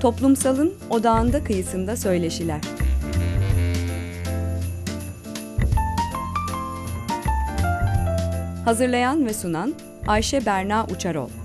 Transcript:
Toplumsalın odağında kıyısında söyleşiler. Hazırlayan ve sunan Ayşe Berna Uçarol.